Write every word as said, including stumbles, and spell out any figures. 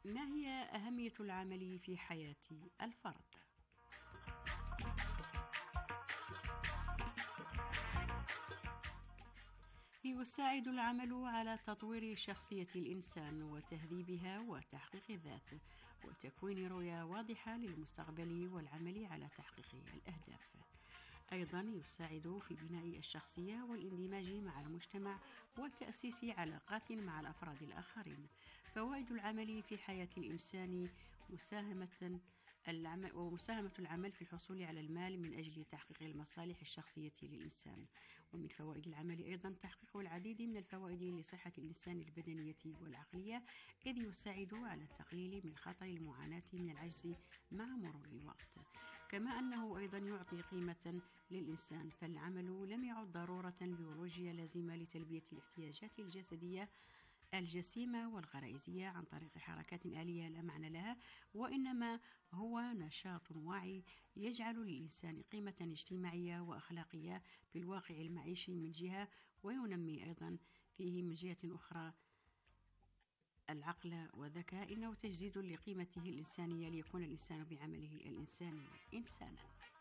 ما هي أهمية العمل في حياة الفرد؟ يساعد العمل على تطوير شخصية الإنسان وتهذيبها وتحقيق الذات وتكوين رؤية واضحة للمستقبل والعمل على تحقيق الأهداف. أيضا يساعد في بناء الشخصية والاندماج مع المجتمع وتأسيس علاقات مع الأفراد الآخرين. فوائد العمل في حياة الإنسان مساهمة العمل ومساهمة العمل في الحصول على المال من أجل تحقيق المصالح الشخصية للإنسان. ومن فوائد العمل أيضا تحقيق العديد من الفوائد لصحة الإنسان البدنية والعقلية، إذ يساعد على التقليل من خطر المعاناة من العجز مع مرور الوقت. كما أنه أيضا يعطي قيمة للإنسان، فالعمل لم يعد ضرورة بيولوجية لازمة لتلبية الاحتياجات الجسدية الجسيمة والغرائزية عن طريق حركات آلية لا معنى لها، وإنما هو نشاط واعي يجعل للإنسان قيمة اجتماعية وأخلاقية في الواقع المعيشي من جهة، وينمي أيضا فيه من جهة أخرى العقل والذكاء، إنه تجديد لقيمته الإنسانية ليكون الإنسان بعمله الإنساني إنسانا.